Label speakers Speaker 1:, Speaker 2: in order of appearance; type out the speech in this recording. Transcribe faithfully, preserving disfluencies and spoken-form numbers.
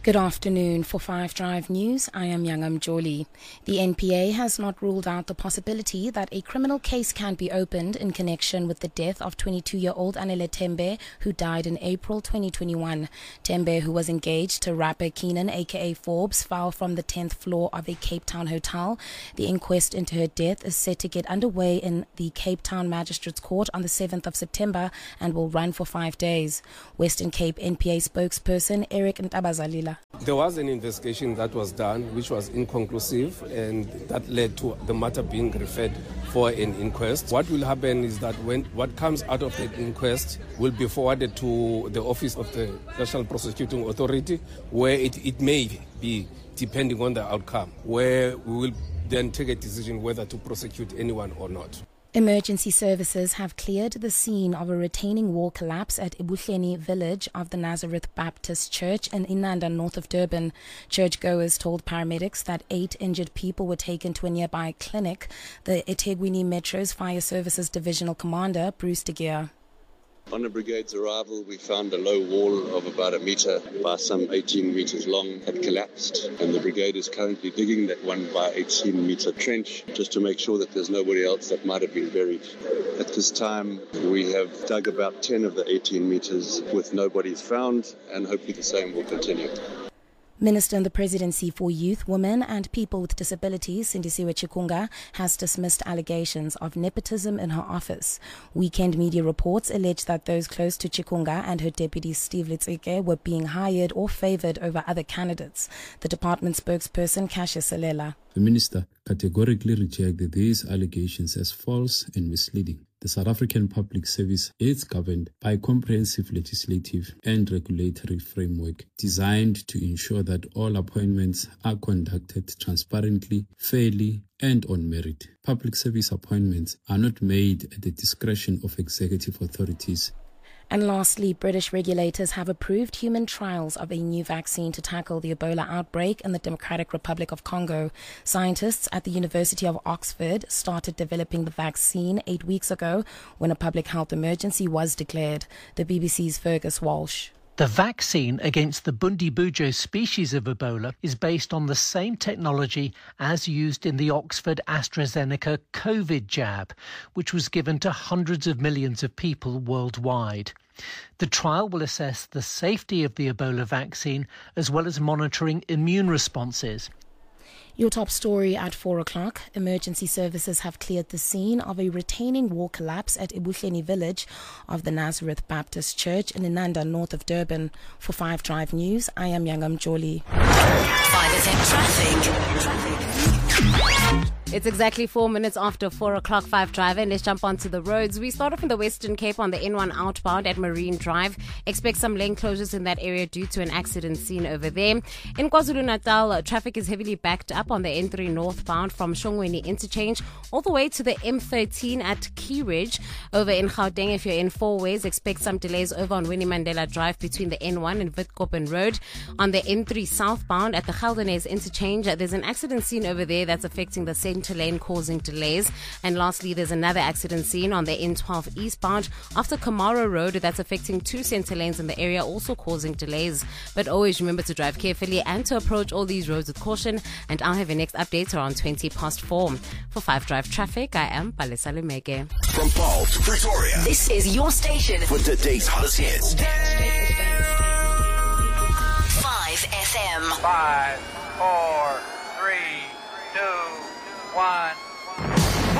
Speaker 1: Good afternoon. For Five Drive News, I am Yangam Jolie. The N P A has not ruled out the possibility that a criminal case can be opened in connection with the death of twenty-two-year-old Anele Tembe, who died in April twenty twenty-one. Tembe, who was engaged to rapper Keenan aka Forbes, fell from the tenth floor of a Cape Town hotel. The inquest into her death is set to get underway in the Cape Town Magistrates Court on the seventh of September and will run for five days. Western Cape N P A spokesperson Eric Ntabazalila.
Speaker 2: There was an investigation that was done which was inconclusive, and that led to the matter being referred for an inquest. What will happen is that when what comes out of the inquest will be forwarded to the Office of the National Prosecuting Authority, where it, it may be, depending on the outcome, where we will then take a decision whether to prosecute anyone or not.
Speaker 1: Emergency services have cleared the scene of a retaining wall collapse at Ebuhleni village of the Nazareth Baptist Church in Inanda, north of Durban. Churchgoers told paramedics that eight injured people were taken to a nearby clinic. The eThekwini Metro's Fire Services Divisional Commander, Bruce De Geer.
Speaker 3: On the brigade's arrival, we found a low wall of about a metre by some eighteen metres long had collapsed, and the brigade is currently digging that one by eighteen metre trench just to make sure that there's nobody else that might have been buried. At this time, we have dug about ten of the eighteen metres with nobody found, and hopefully the same will continue.
Speaker 1: Minister in the Presidency for Youth, Women and People with Disabilities, Sindisiwe Chikunga, has dismissed allegations of nepotism in her office. Weekend media reports allege that those close to Chikunga and her deputy Steve Litsike were being hired or favoured over other candidates. The department spokesperson, Cassius Salela.
Speaker 4: The minister categorically rejected these allegations as false and misleading. The South African Public Service is governed by a comprehensive legislative and regulatory framework designed to ensure that all appointments are conducted transparently, fairly, and on merit. Public service appointments are not made at the discretion of executive authorities.
Speaker 1: And lastly, British regulators have approved human trials of a new vaccine to tackle the Ebola outbreak in the Democratic Republic of Congo. Scientists at the University of Oxford started developing the vaccine eight weeks ago when a public health emergency was declared. The B B C's Fergus Walsh.
Speaker 5: The vaccine against the Bundibugyo species of Ebola is based on the same technology as used in the Oxford AstraZeneca COVID jab, which was given to hundreds of millions of people worldwide. The trial will assess the safety of the Ebola vaccine as well as monitoring immune responses.
Speaker 1: Your top story at four o'clock. Emergency services have cleared the scene of a retaining wall collapse at Ebuhleni village of the Nazareth Baptist Church in Inanda, north of Durban. For Five Drive News, I am Yangam Jolie.
Speaker 6: Five F M traffic. It's exactly four minutes after four o'clock, Five Drive, and let's jump onto the roads. We start off in the Western Cape on the N one outbound at Marine Drive. Expect some lane closures in that area due to an accident seen over there. In KwaZulu-Natal, uh, traffic is heavily backed up on the N three northbound from Shongweni Interchange all the way to the M thirteen at Key Ridge. Over in Gauteng, if you're in four ways, expect some delays over on Winnie Mandela Drive between the N one and Witkoppen Road. On the N three southbound at the Geldenhuys Interchange, uh, there's an accident seen over there that's affecting the center lane, causing delays. And lastly, there's another accident scene on the N twelve eastbound after Kamara Road that's affecting two center lanes in the area, also causing delays. But always remember to drive carefully and to approach all these roads with caution. And I'll have your next update around twenty past four. For Five Drive Traffic, I am Palesa Lumeke.
Speaker 7: From Paul to Pretoria,
Speaker 6: This is your station
Speaker 7: for today's hottest hits.
Speaker 6: Five F M.
Speaker 8: Five, four, three, two, one.